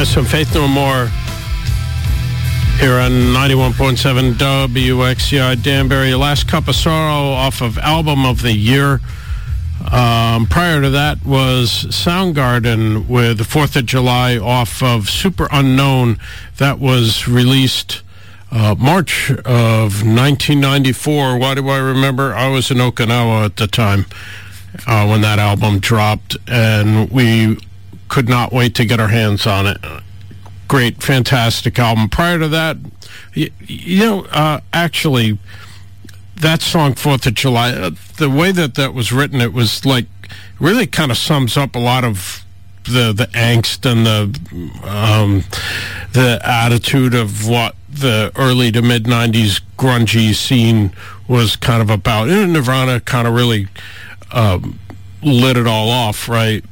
Some Faith No More here on 91.7 WXCI Danbury. Last Cup of Sorrow off of Album of the Year. Prior to that was Soundgarden with the 4th of July off of Super Unknown. That was released March of 1994. Why do I remember? I was in Okinawa at the time when that album dropped, and we could not wait to get our hands on it. Great, fantastic album. Prior to that, actually, that song, 4th of July, the way that was written, it was like, really kind of sums up a lot of the angst and the attitude of what the early to mid-90s grungy scene was kind of about. Nirvana kind of really lit it all off, right?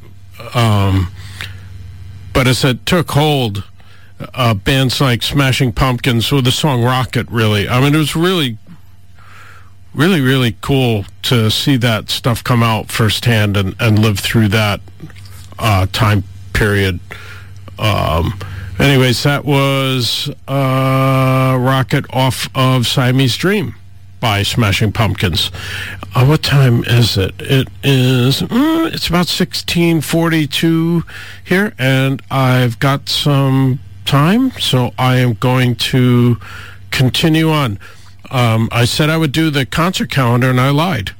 But as it took hold, bands like Smashing Pumpkins with the song Rocket, really. I mean, it was really, really, really cool to see that stuff come out firsthand and live through that time period. Anyways, that was Rocket off of Siamese Dream by Smashing Pumpkins. What time is it? It is, it's about 16:42 here, and I've got some time, so I am going to continue on. I said I would do the concert calendar, and I lied.